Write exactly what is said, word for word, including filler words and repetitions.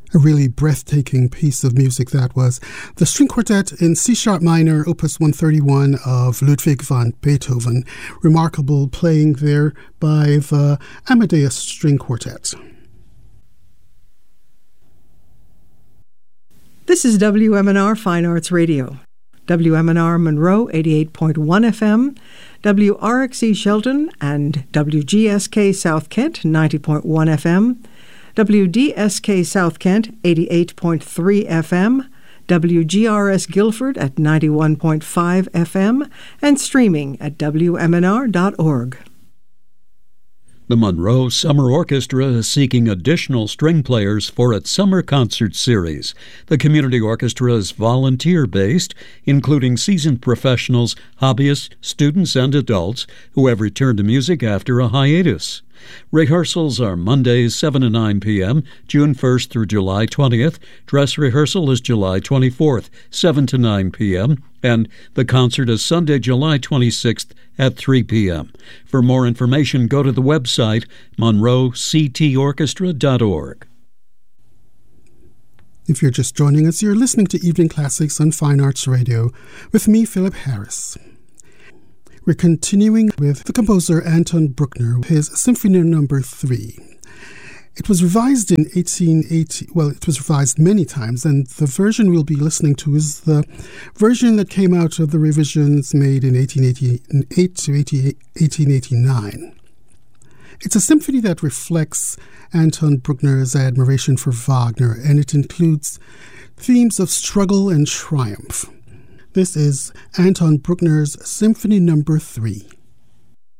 A really breathtaking piece of music that was. The string quartet in C-sharp minor, opus one thirty-one of Ludwig van Beethoven. Remarkable playing there by the Amadeus String Quartet. This is W M N R Fine Arts Radio. W M N R Monroe eighty-eight point one F M, W R X E Shelton and W G S K South Kent ninety point one F M, W D S K South Kent eighty-eight point three F M, W G R S Guilford at ninety-one point five F M, and streaming at W M N R dot org. The Monroe Summer Orchestra is seeking additional string players for its summer concert series. The community orchestra is volunteer-based, including seasoned professionals, hobbyists, students, and adults who have returned to music after a hiatus. Rehearsals are Mondays seven to nine p.m., June first through July twentieth. Dress rehearsal is July twenty-fourth, seven to nine p.m., and the concert is Sunday, July twenty-sixth at three p.m. For more information, go to the website monroe c t orchestra dot org. If you're just joining us, you're listening to Evening Classics on Fine Arts Radio with me, Philip Harris. We're continuing with the composer Anton Bruckner, his Symphony Number Three. It was revised in eighteen eighty. Well, it was revised many times, and the version we'll be listening to is the version that came out of the revisions made in eighteen eighty-eight to eighteen eighty-nine. It's a symphony that reflects Anton Bruckner's admiration for Wagner, and it includes themes of struggle and triumph. This is Anton Bruckner's Symphony Number Three.